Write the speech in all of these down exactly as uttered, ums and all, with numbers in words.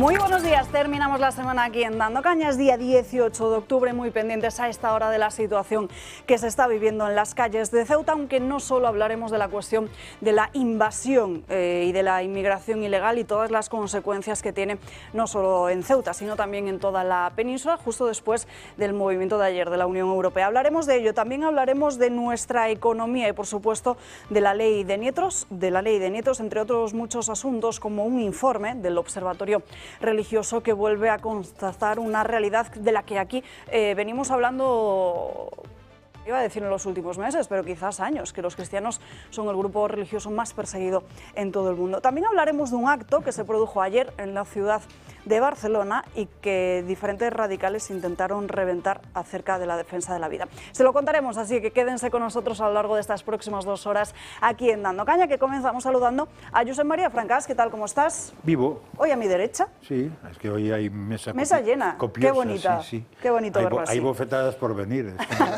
Muy buenos días, terminamos la semana aquí en Dando Caña, es día dieciocho de octubre, muy pendientes a esta hora de la situación que se está viviendo en las calles de Ceuta, aunque no solo hablaremos de la cuestión de la invasión eh, y de la inmigración ilegal y todas las consecuencias que tiene no solo en Ceuta, sino también en toda la península, justo después del movimiento de ayer de la Unión Europea. Hablaremos de ello, también hablaremos de nuestra economía y, por supuesto, de la ley de nietos, de la ley de nietos, entre otros muchos asuntos, como un informe del Observatorio Religioso que vuelve a constatar una realidad de la que aquí eh, venimos hablando, iba a decir en los últimos meses, pero quizás años, que los cristianos son el grupo religioso más perseguido en todo el mundo. También hablaremos de un acto que se produjo ayer en la ciudad de Barcelona y que diferentes radicales intentaron reventar acerca de la defensa de la vida. Se lo contaremos, así que quédense con nosotros a lo largo de estas próximas dos horas aquí en Dando Caña, que comenzamos saludando a Josep María Francás. ¿Qué tal? ¿Cómo estás? Vivo. Hoy a mi derecha. Sí, es que hoy hay mesa, mesa llena. Copiosa, qué bonita. Sí, sí. Qué bonito hay, verlo bo así. Hay bofetadas por venir.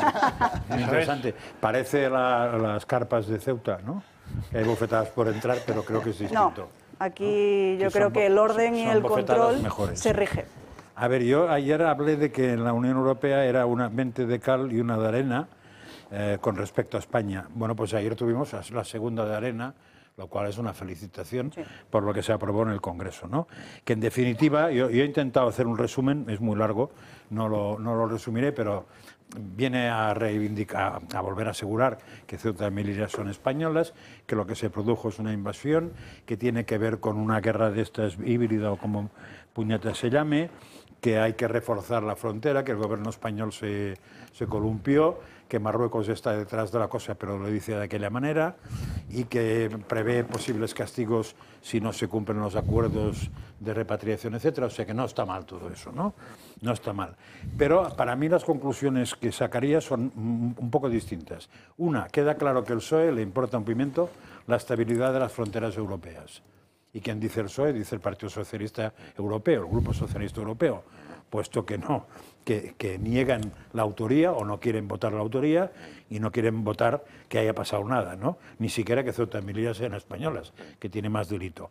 Es interesante. Parece la, las carpas de Ceuta, ¿no? Hay bofetadas por entrar, pero creo que es distinto. No. Aquí ¿no? yo que creo que el orden y el control mejores. se rige. A ver, yo ayer hablé de que en la Unión Europea era una mente de cal y una de arena eh, con respecto a España. Bueno, pues ayer tuvimos la segunda de arena, lo cual es una felicitación sí. por lo que se aprobó en el Congreso, ¿no? Que en definitiva, yo, yo he intentado hacer un resumen, es muy largo, no lo, no lo resumiré, pero viene a reivindicar, a volver a asegurar que Ceuta y Melilla son españolas, que lo que se produjo es una invasión, que tiene que ver con una guerra de estas híbrida o como puñeta se llame, que hay que reforzar la frontera, que el gobierno español se, se columpió, que Marruecos está detrás de la cosa, pero lo dice de aquella manera, y que prevé posibles castigos si no se cumplen los acuerdos de repatriación, etcétera. O sea que no está mal todo eso, ¿no? No está mal. Pero para mí las conclusiones que sacaría son un poco distintas. Una, queda claro que el P S O E le importa un pimiento la estabilidad de las fronteras europeas. ¿Y quién dice el P S O E? Dice el Partido Socialista Europeo, el Grupo Socialista Europeo, puesto que no, que, que niegan la autoría o no quieren votar la autoría y no quieren votar que haya pasado nada, ¿no? Ni siquiera que Ceuta y Melilla sean españolas, que tiene más delito.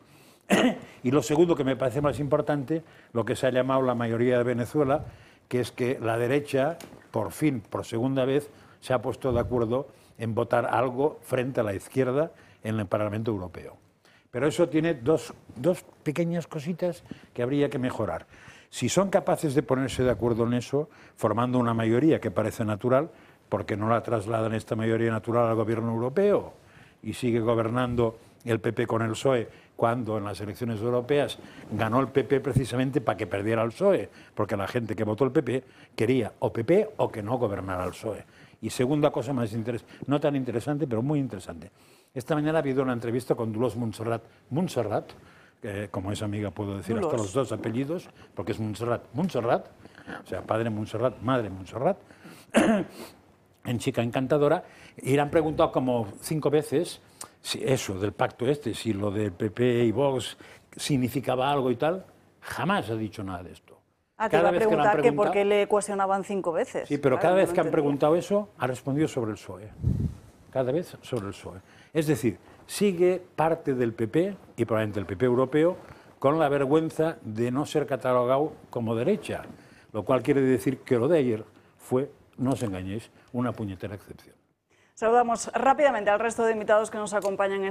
Y lo segundo que me parece más importante, lo que se ha llamado la mayoría de Venezuela, que es que la derecha, por fin, por segunda vez, se ha puesto de acuerdo en votar algo frente a la izquierda en el Parlamento Europeo. Pero eso tiene dos, dos pequeñas cositas que habría que mejorar. Si son capaces de ponerse de acuerdo en eso, formando una mayoría que parece natural, ¿por qué no la trasladan esta mayoría natural al gobierno europeo? Y sigue gobernando el P P con el P S O E, cuando en las elecciones europeas ganó el P P precisamente para que perdiera el P S O E, porque la gente que votó el P P quería o P P o que no gobernara el P S O E. Y segunda cosa más interesante, no tan interesante, pero muy interesante. Esta mañana ha habido una entrevista con Dolors Montserrat. Montserrat, que como es amiga puedo decir Dolors. Hasta los dos apellidos, porque es Montserrat. Montserrat, o sea, padre Montserrat, madre Montserrat, en Chica Encantadora, y le han preguntado como cinco veces si eso del pacto este, si lo del P P y Vox significaba algo y tal. Jamás ha dicho nada de esto. Ah, te iba a preguntar que por qué le cuestionaban cinco veces. Sí, pero claro, cada vez no que han entendía. preguntado eso, ha respondido sobre el P S O E. Cada vez sobre el P S O E. Es decir, sigue parte del P P, y probablemente el P P europeo, con la vergüenza de no ser catalogado como derecha, lo cual quiere decir que lo de ayer fue, no os engañéis, una puñetera excepción. Saludamos rápidamente al resto de invitados que nos acompañan en